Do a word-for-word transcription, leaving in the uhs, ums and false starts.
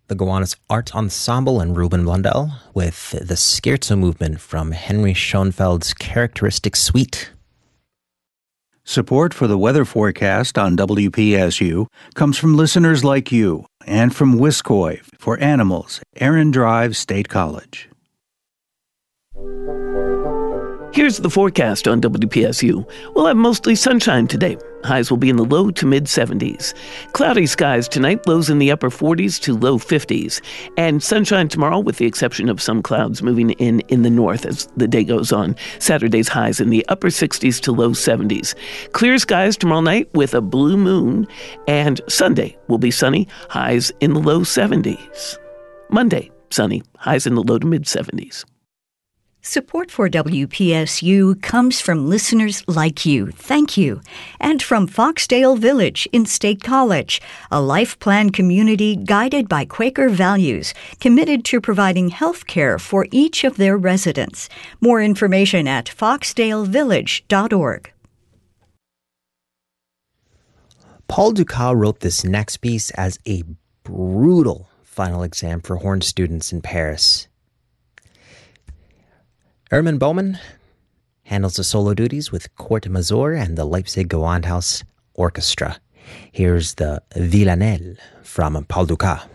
the Gowanus Art Ensemble and Ruben Blundell with the Scherzo movement from Henry Schoenfeld's Characteristic Suite. Support for the weather forecast on W P S U comes from listeners like you and from Wiscoy for Animals, Aaron Drive State College. Here's the forecast on W P S U. We'll have mostly sunshine today. Highs will be in the low to mid seventies. Cloudy skies tonight, lows in the upper forties to low fifties. And sunshine tomorrow with the exception of some clouds moving in in the north as the day goes on. Saturday's highs in the upper sixties to low seventies. Clear skies tomorrow night with a blue moon. And Sunday will be sunny, highs in the low seventies. Monday, sunny, highs in the low to mid seventies. Support for W P S U comes from listeners like you. Thank you. And from Foxdale Village in State College, a life plan community guided by Quaker values, committed to providing health care for each of their residents. More information at foxdale village dot org. Paul Dukas wrote this next piece as a brutal final exam for horn students in Paris. Hermann Baumann handles the solo duties with Court Mazur and the Leipzig Gewandhaus Orchestra. Here's the Villanelle from Paul Dukas.